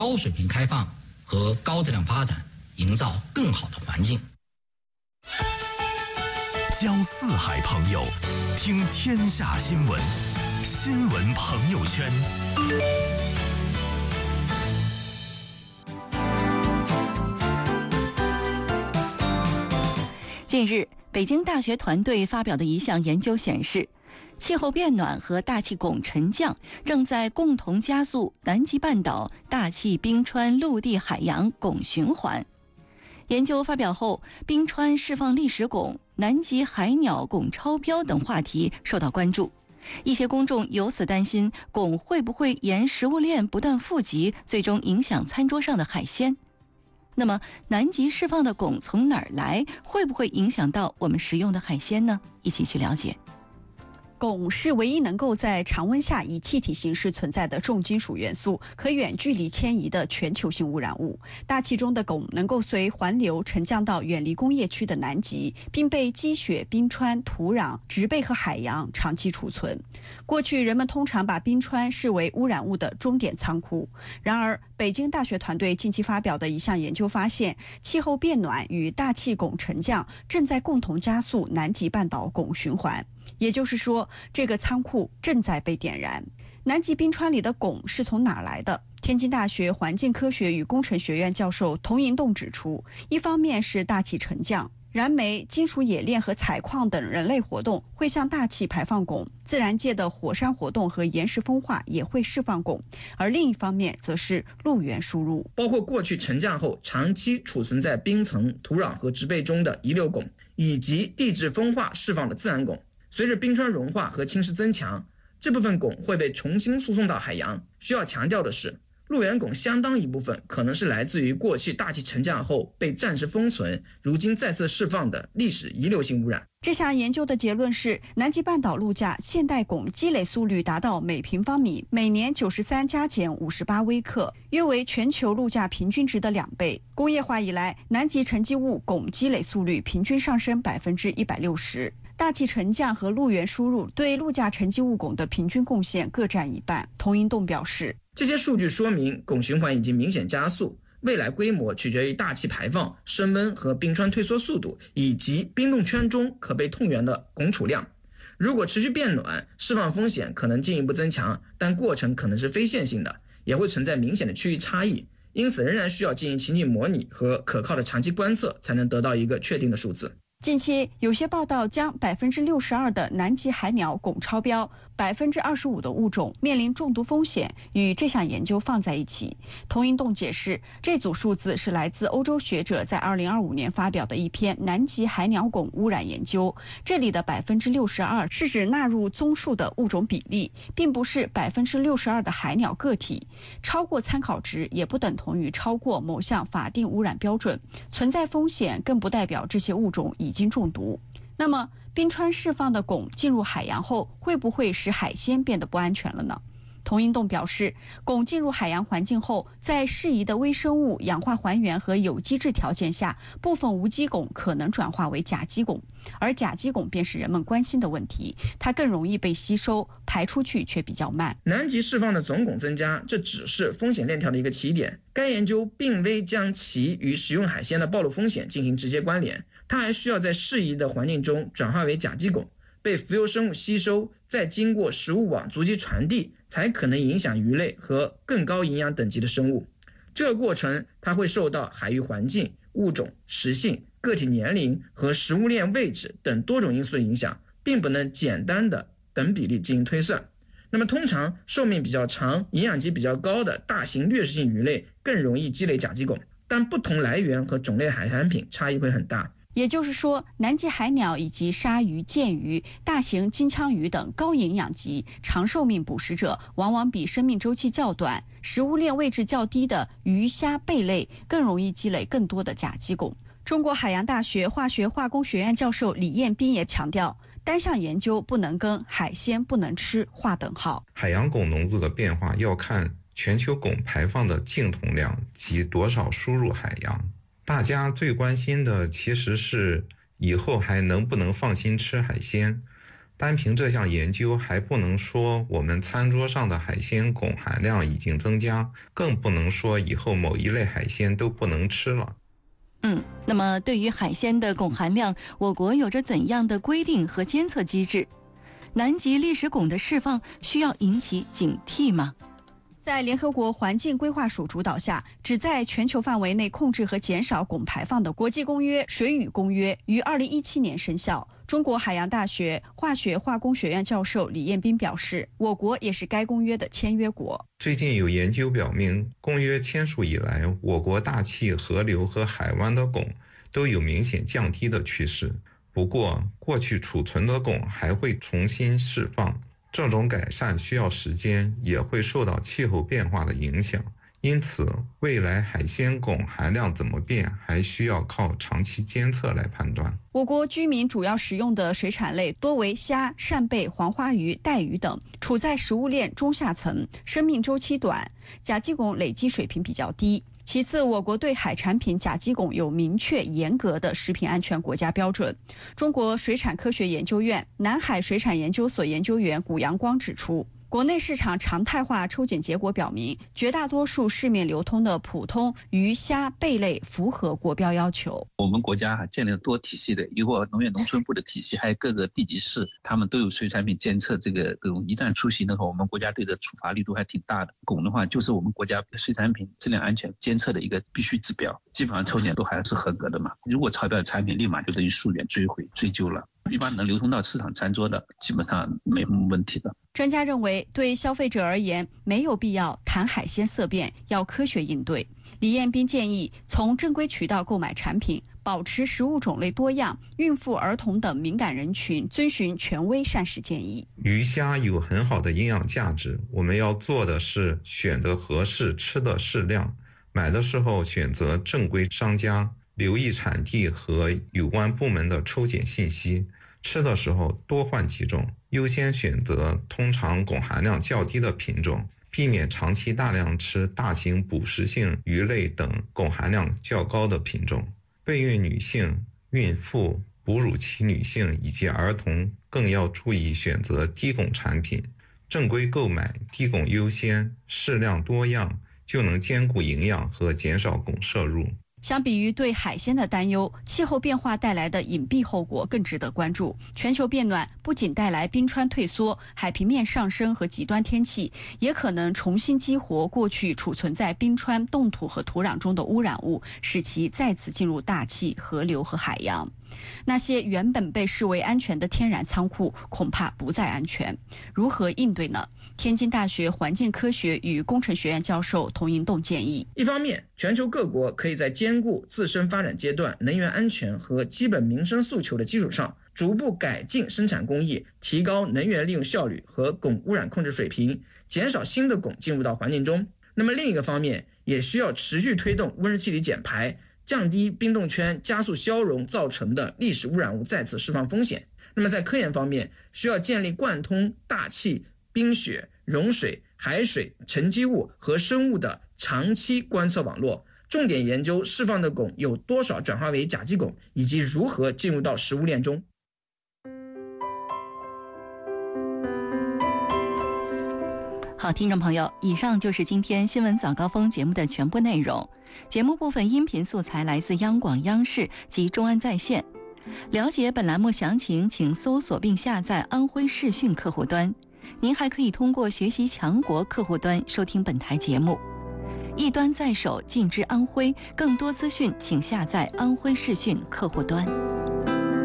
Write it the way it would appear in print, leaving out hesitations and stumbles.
高水平开放和高质量发展营造更好的环境。 交四海朋友，听天下新闻，新闻朋友圈。 近日，北京大学团队发表的一项研究显示，气候变暖和大气汞沉降正在共同加速南极半岛大气冰川陆地海洋汞循环。研究发表后，冰川释放历史汞、南极海鸟汞超标等话题受到关注。一些公众由此担心，汞会不会沿食物链不断富集，最终影响餐桌上的海鲜？那么，南极释放的汞从哪儿来？会不会影响到我们食用的海鲜呢？一起去了解。 汞是唯一能够在常温下以气体形式存在的重金属元素，可远距离迁移的全球性污染物。大气中的汞能够随环流沉降到远离工业区的南极，并被积雪、冰川、土壤、植被和海洋长期储存。过去人们通常把冰川视为污染物的终点仓库。然而，北京大学团队近期发表的一项研究发现，气候变暖与大气汞沉降正在共同加速南极半岛汞循环。也就是说，这个仓库正在被点燃。南极冰川里的汞是从哪来的？天津大学环境科学与工程学院教授童银栋指出，一方面是大气沉降，燃煤、金属冶炼和采矿等人类活动会向大气排放汞，自然界的火山活动和岩石风化也会释放汞，而另一方面则是陆源输入， 包括过去沉降后长期储存在冰层、土壤和植被中的遗留汞，以及地质风化释放的自然汞。随着冰川融化和侵蚀增强，这部分汞会被重新输送到海洋。需要强调的是，陆源汞相当一部分可能是来自于过去大气沉降后被暂时封存，如今再次释放的历史遗留性污染。 这项研究的结论是，南极半岛陆架现代汞积累速率达到每平方米每年93加减58微克，约为全球陆架平均值的2倍。工业化以来，南极沉积物汞积累速率平均上升160%。大气沉降和陆源输入对陆架沉积物汞的平均贡献各占一半。童银栋表示， 这些数据说明汞循环已经明显加速，未来规模取决于大气排放、升温和冰川退缩速度，以及冰冻圈中可被痛源的汞储量。如果持续变暖，释放风险可能进一步增强，但过程可能是非线性的，也会存在明显的区域差异，因此仍然需要进行情景模拟和可靠的长期观测，才能得到一个确定的数字。 近期有些报道将62%的南极海鸟汞超标，25%的物种面临中毒风险，与这项研究放在一起。童银栋解释，这组数字是来自欧洲学者在2025年发表的一篇南极海鸟汞污染研究。这里的62%是指纳入综述的物种比例，并不是62%的海鸟个体。超过参考值也不等同于超过某项法定污染标准，存在风险更不代表这些物种已经中毒。那么冰川释放的汞进入海洋后，会不会使海鲜变得不安全了呢？童银栋表示，汞进入海洋环境后，在适宜的微生物氧化还原和有机质条件下，部分无机汞可能转化为甲基汞，而甲基汞便是人们关心的问题，它更容易被吸收，排出去却比较慢。 南极释放的总汞增加，这只是风险链条的一个起点。该研究并未将其与食用海鲜的暴露风险进行直接关联，它还需要在适宜的环境中转化为甲基汞，被浮游生物吸收，再经过食物网足迹传递，才可能影响鱼类和更高营养等级的生物。这个过程它会受到海域环境、物种、食性、个体年龄和食物链位置等多种因素的影响，并不能简单的等比例进行推算。那么通常寿命比较长、营养级比较高的大型掠食性鱼类更容易积累甲基汞，但不同来源和种类海产品差异会很大。 也就是说，南极海鸟以及鲨鱼、剑鱼、大型金枪鱼等高营养级、长寿命捕食者，往往比生命周期较短、食物链位置较低的鱼虾贝类更容易积累更多的甲基汞。中国海洋大学化学化工学院教授李彦斌也强调，单项研究不能跟海鲜不能吃划等号。 海洋汞浓度的变化要看全球汞排放的净统量及多少输入海洋。大家最关心的其实是以后还能不能放心吃海鲜。 单凭这项研究还不能说我们餐桌上的海鲜汞含量已经增加，更不能说以后某一类海鲜都不能吃了。 那么对于海鲜的汞含量，我国有着怎样的规定和监测机制？南极历史汞的释放需要引起警惕吗？ 在联合国环境规划署主导下，旨在全球范围内控制和减少汞排放的国际公约《水与公约》于2017年生效。中国海洋大学化学化工学院教授李彦斌表示，我国也是该公约的签约国。 最近有研究表明，公约签署以来，我国大气、河流和海湾的汞都有明显降低的趋势。不过，过去储存的汞还会重新释放，这种改善需要时间，也会受到气候变化的影响。因此，未来海鲜汞含量怎么变，还需要靠长期监测来判断。 我国居民主要食用的水产类多为虾、扇贝、黄花鱼、带鱼等，处在食物链中下层，生命周期短，甲基汞累积水平比较低。其次，我国对海产品甲基汞有明确严格的食品安全国家标准。中国水产科学研究院南海水产研究所研究员谷阳光指出，国内市场常态化抽检结果表明，绝大多数市面流通的普通鱼虾贝类符合国标要求。 我们国家建立了多体系的，有我农业农村部的体系，还有各个地级市，他们都有水产品监测这种一旦出行的话，我们国家对的处罚力度还挺大的。汞的话，就是我们国家水产品质量安全监测的一个必须指标，基本上抽检都还是合格的嘛。如果超标的产品，立马就等于溯源追究了。一般能流通到市场餐桌的，基本上没什么问题的。 专家认为，对消费者而言，没有必要谈海鲜色变，要科学应对。李彦斌建议，从正规渠道购买产品，保持食物种类多样，孕妇、儿童等敏感人群遵循权威膳食建议。 鱼虾有很好的营养价值，我们要做的是选择合适，吃的适量，买的时候选择正规商家，留意产地和有关部门的抽检信息。吃的时候多换几种，优先选择通常汞含量较低的品种，避免长期大量吃大型捕食性鱼类等汞含量较高的品种。备孕女性、孕妇、哺乳期女性以及儿童更要注意选择低汞产品，正规购买，低汞优先，适量多样，就能兼顾营养和减少汞摄入。 相比于对海鲜的担忧，气候变化带来的隐蔽后果更值得关注。全球变暖不仅带来冰川退缩、海平面上升和极端天气，也可能重新激活过去储存在冰川、冻土和土壤中的污染物，使其再次进入大气、河流和海洋。那些原本被视为安全的天然仓库恐怕不再安全，如何应对呢？天津大学环境科学与工程学院教授童银栋建议， 一方面，全球各国可以在兼顾自身发展阶段能源安全和基本民生诉求的基础上，逐步改进生产工艺，提高能源利用效率和汞污染控制水平，减少新的汞进入到环境中。那么另一个方面，也需要持续推动温室气体减排，降低冰冻圈加速消融造成的历史污染物再次释放风险。那么在科研方面，需要建立贯通大气、冰雪、融水、海水、沉积物和生物的长期观测网络，重点研究释放的汞有多少转化为甲基汞，以及如何进入到食物链中。 好，听众朋友，以上就是今天新闻早高峰节目的全部内容。节目部分音频素材来自央广、央视及中安在线。了解本栏目详情，请搜索并下载安徽视讯客户端。您还可以通过学习强国客户端收听本台节目。一端在手，尽知安徽。更多资讯，请下载安徽视讯客户端。